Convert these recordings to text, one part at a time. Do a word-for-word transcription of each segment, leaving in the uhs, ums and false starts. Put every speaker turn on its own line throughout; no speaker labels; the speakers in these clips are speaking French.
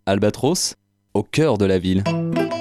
Albatros, au cœur de la ville.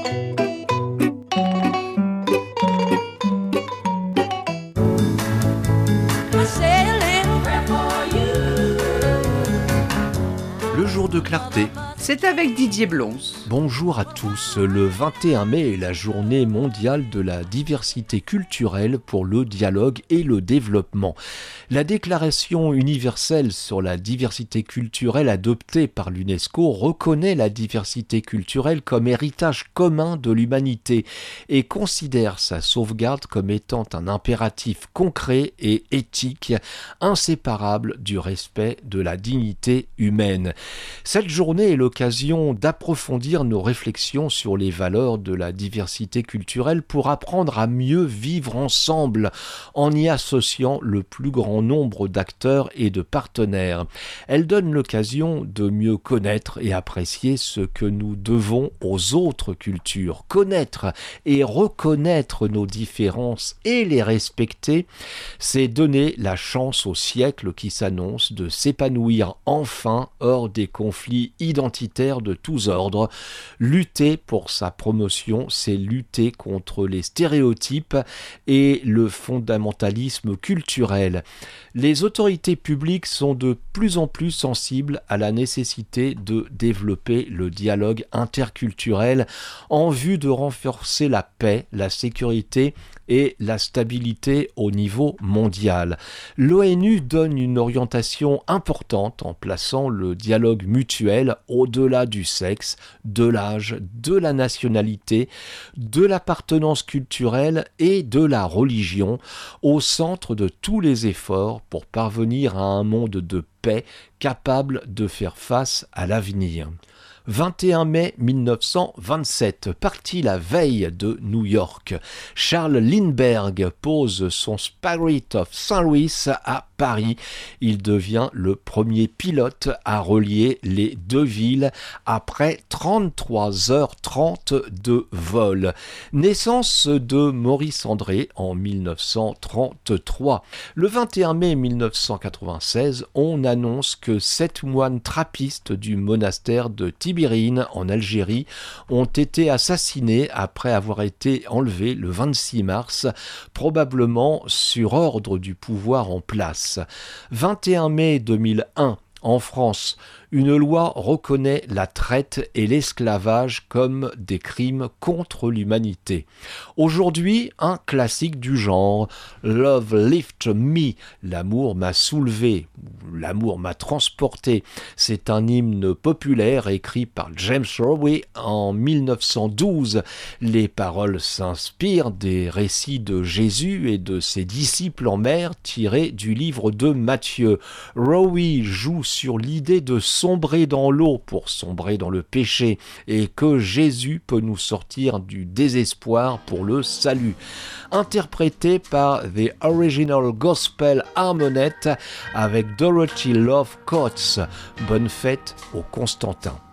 Le jour de clarté.
C'est avec Didier Blons.
Bonjour à tous. Le vingt et un mai est la journée mondiale de la diversité culturelle pour le dialogue et le développement. La Déclaration universelle sur la diversité culturelle adoptée par l'UNESCO reconnaît la diversité culturelle comme héritage commun de l'humanité et considère sa sauvegarde comme étant un impératif concret et éthique inséparable du respect de la dignité humaine. Cette journée est l'occasion d'approfondir nos réflexions sur les valeurs de la diversité culturelle pour apprendre à mieux vivre ensemble en y associant le plus grand nombre d'acteurs et de partenaires. Elle donne l'occasion de mieux connaître et apprécier ce que nous devons aux autres cultures. Connaître et reconnaître nos différences et les respecter, c'est donner la chance au siècle qui s'annonce de s'épanouir enfin hors des conflits identitaires de tous ordres. Lutter pour sa promotion, c'est lutter contre les stéréotypes et le fondamentalisme culturel. Les autorités publiques sont de plus en plus sensibles à la nécessité de développer le dialogue interculturel en vue de renforcer la paix, la sécurité et la stabilité au niveau mondial. L'ONU donne une orientation importante en plaçant le dialogue mutuel au-delà du sexe, de l'âge, de la nationalité, de l'appartenance culturelle et de la religion au centre de tous les efforts pour parvenir à un monde de paix capable de faire face à l'avenir. vingt et un mai mille neuf cent vingt-sept, parti la veille de New York, Charles Lindbergh pose son Spirit of Saint Louis à Paris. Il devient le premier pilote à relier les deux villes après trente-trois heures trente de vol. Naissance de Maurice André en mille neuf cent trente-trois. Le vingt et un mai mille neuf cent quatre-vingt-seize, on annonce que sept moines trappistes du monastère de Tibérine en Algérie ont été assassinés après avoir été enlevés le vingt-six mars, probablement sur ordre du pouvoir en place. vingt et un mai deux mille un, en France, une loi reconnaît la traite et l'esclavage comme des crimes contre l'humanité. Aujourd'hui, un classique du genre, Love Lift Me, l'amour m'a soulevé, l'amour m'a transporté. C'est un hymne populaire écrit par James Rowe en mille neuf cent douze. Les paroles s'inspirent des récits de Jésus et de ses disciples en mer tirés du livre de Matthieu. Rowe joue sur l'idée de sombrer dans l'eau pour sombrer dans le péché et que Jésus peut nous sortir du désespoir pour le salut. Interprété par The Original Gospel Harmonette avec Dorothy Love Coates. Bonne fête au Constantin.